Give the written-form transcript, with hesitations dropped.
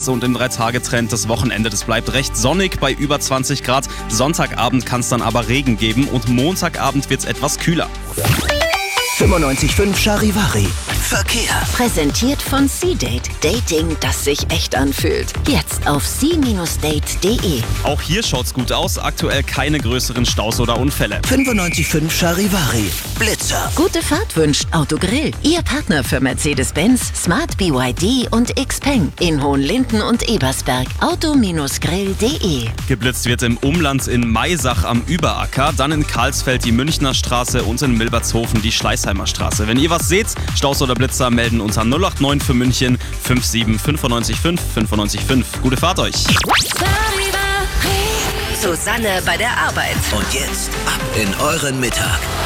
und im 3-Tage-Trend das Wochenende. Das bleibt recht sonnig bei über 20 Grad. Sonntagabend kann es dann aber Regen geben und Montagabend wird es etwas kühler. 95.5 Charivari. Verkehr. Präsentiert von C-Date. Dating, das sich echt anfühlt. Jetzt auf c-date.de. Auch hier schaut's gut aus. Aktuell keine größeren Staus oder Unfälle. 95.5 Charivari. Blitzer. Gute Fahrt wünscht Autogrill. Ihr Partner für Mercedes-Benz, Smart BYD und Xpeng. In Hohenlinden und Ebersberg. Auto-grill.de. Geblitzt wird im Umland in Maisach am Überacker, dann in Karlsfeld die Münchner Straße und in Milbertshofen die Schleißheimer Straße. Wenn ihr was seht, Staus oder Blitzer, melden unter 089 für München 57 955 955. Gute Fahrt euch! Susanne bei der Arbeit. Und jetzt ab in euren Mittag.